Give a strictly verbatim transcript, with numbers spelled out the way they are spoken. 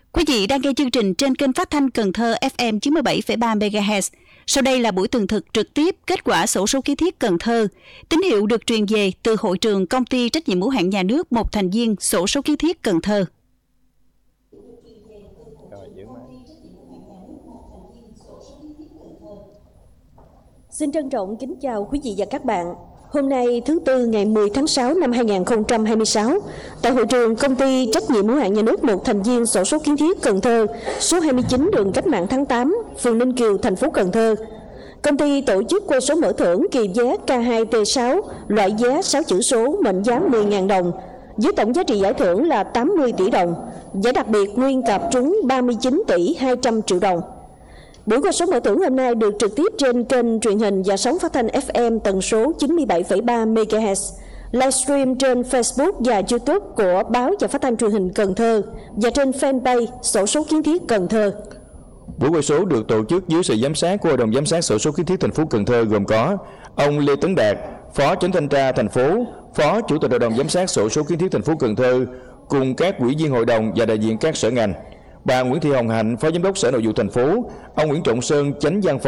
Quý vị đang nghe chương trình trên kênh phát thanh Cần Thơ ép em chín mươi bảy phẩy ba mê ga héc. Sau đây là buổi tường thực trực tiếp kết quả xổ số kiến thiết Cần Thơ. Tín hiệu được truyền về từ hội trường công ty trách nhiệm hữu hạn nhà nước một thành viên xổ số kiến thiết Cần Thơ. Xin trân trọng kính chào quý vị và các bạn. Hôm nay thứ Tư ngày mười tháng sáu năm hai nghìn không trăm hai mươi sáu, tại hội trường công ty trách nhiệm hữu hạn nhà nước một thành viên xổ số kiến thiết Cần Thơ, số hai mươi chín đường Cách mạng tháng tám, phường Ninh Kiều, thành phố Cần Thơ, công ty tổ chức quay số mở thưởng kỳ vé K hai T sáu, loại vé sáu chữ số mệnh giá mười nghìn đồng, với tổng giá trị giải thưởng là tám mươi tỷ đồng, giải đặc biệt nguyên cặp trúng ba mươi chín tỷ hai trăm triệu đồng. Buổi quay số mở thưởng hôm nay được trực tiếp trên kênh truyền hình và sóng phát thanh ép em tần số chín mươi bảy phẩy ba mê ga héc, livestream trên Facebook và YouTube của báo và phát thanh truyền hình Cần Thơ và trên fanpage xổ số kiến thiết Cần Thơ. Buổi quay số được tổ chức dưới sự giám sát của Hội đồng giám sát xổ số kiến thiết thành phố Cần Thơ, gồm có ông Lê Tấn Đạt, Phó Chánh thanh tra thành phố, Phó Chủ tịch Hội đồng giám sát xổ số kiến thiết thành phố Cần Thơ, cùng các ủy viên hội đồng và đại diện các sở ngành. Bà Nguyễn Thị Hồng Hạnh, Phó Giám đốc Sở Nội vụ thành phố, ông Nguyễn Trọng Sơn, Chánh văn phòng